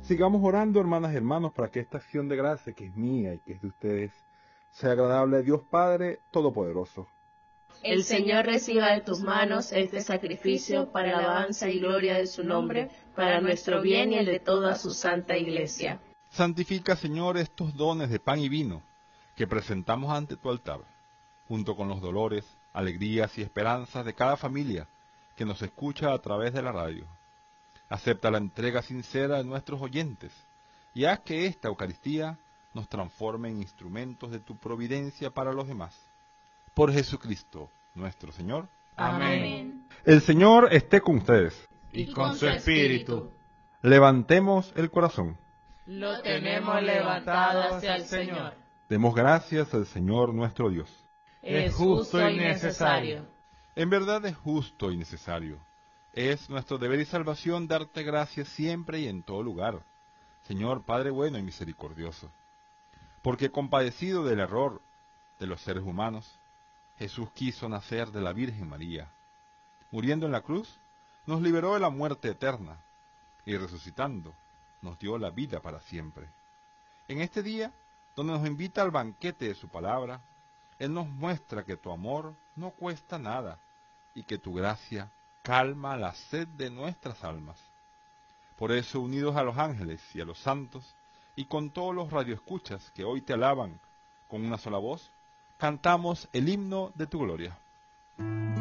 Sigamos orando, hermanas y hermanos, para que esta acción de gracia, que es mía y que es de ustedes, sea agradable a Dios Padre Todopoderoso. El Señor reciba de tus manos este sacrificio para alabanza y gloria de su nombre, para nuestro bien y el de toda su santa Iglesia. Santifica, Señor, estos dones de pan y vino que presentamos ante tu altar, junto con los dolores, alegrías y esperanzas de cada familia que nos escucha a través de la radio. Acepta la entrega sincera de nuestros oyentes y haz que esta Eucaristía nos transforme en instrumentos de tu providencia para los demás. Por Jesucristo, nuestro Señor. Amén. El Señor esté con ustedes. Y con su espíritu. Levantemos el corazón. Lo tenemos levantado hacia el Señor. Demos gracias al Señor nuestro Dios. Es justo y necesario. En verdad es justo y necesario. Es nuestro deber y salvación darte gracias siempre y en todo lugar, Señor Padre bueno y misericordioso. Porque compadecido del error de los seres humanos, Jesús quiso nacer de la Virgen María. Muriendo en la cruz, nos liberó de la muerte eterna, y resucitando, nos dio la vida para siempre. En este día, donde nos invita al banquete de su palabra, Él nos muestra que tu amor no cuesta nada, y que tu gracia calma la sed de nuestras almas. Por eso, unidos a los ángeles y a los santos, y con todos los radioescuchas que hoy te alaban con una sola voz, cantamos el himno de tu gloria.